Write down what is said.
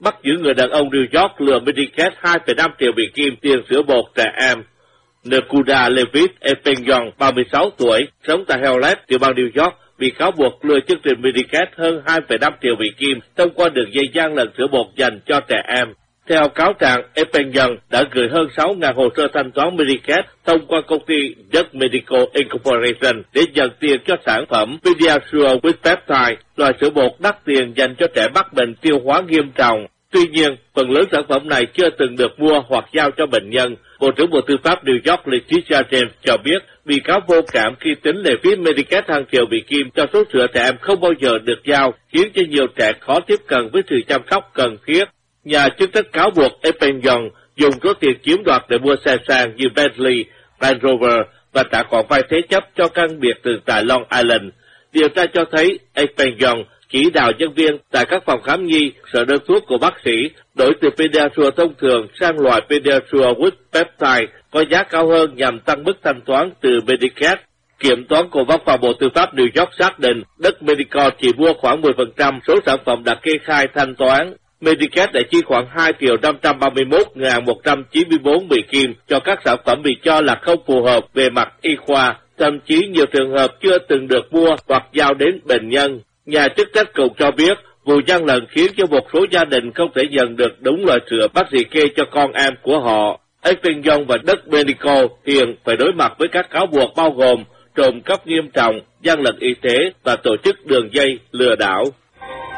bắt giữ người đàn ông New York lừa Medicare 2,5 triệu Mỹ Kim tiền sữa bột trẻ em. Nekuda Levis Epengyong, 36 tuổi, sống tại Hewlett, tiểu bang New York, bị cáo buộc lừa chương trình Medicare hơn 2,5 triệu Mỹ Kim thông qua đường dây gian lận sữa bột dành cho trẻ em. Theo cáo trạng, Epengyong đã gửi hơn 6.000 hồ sơ thanh toán Medicare thông qua công ty Duck Medical Incorporation để nhận tiền cho sản phẩm Pediasure with Peptide, loại sữa bột đắt tiền dành cho trẻ mắc bệnh tiêu hóa nghiêm trọng. Tuy nhiên, phần lớn sản phẩm này chưa từng được mua hoặc giao cho bệnh nhân. Bộ trưởng Bộ Tư pháp New York Letitia James cho biết bị cáo vô cảm khi tính lệ phí Medicare hàng triệu Mỹ Kim cho số sữa trẻ em không bao giờ được giao, khiến cho nhiều trẻ khó tiếp cận với sự chăm sóc cần thiết. Nhà chức trách cáo buộc Epengyong dùng số tiền chiếm đoạt để mua xe sang như Bentley, Land Rover và trả khoản vay thế chấp cho căn biệt thự tại Long Island. Điều tra cho thấy Epengyong chỉ đạo nhân viên tại các phòng khám nhi sợ đơn thuốc của bác sĩ đổi từ Pediasure thông thường sang loại Pediasure with Peptide có giá cao hơn nhằm tăng mức thanh toán từ Medicare. Kiểm toán của Văn phòng Bộ Tư pháp New York xác định Duck Medical chỉ mua khoảng 10% số sản phẩm đã kê khai thanh toán. Medicare đã chi khoảng 2.531.194 Mỹ Kim cho các sản phẩm bị cho là không phù hợp về mặt y khoa, thậm chí nhiều trường hợp chưa từng được mua hoặc giao đến bệnh nhân. Nhà chức trách cũng cho biết vụ gian lận khiến cho một số gia đình không thể nhận được đúng loại sữa bác sĩ kê cho con em của họ. Epengyong và Duck Medical hiện phải đối mặt với các cáo buộc bao gồm trộm cắp nghiêm trọng, gian lận y tế và tổ chức đường dây lừa đảo.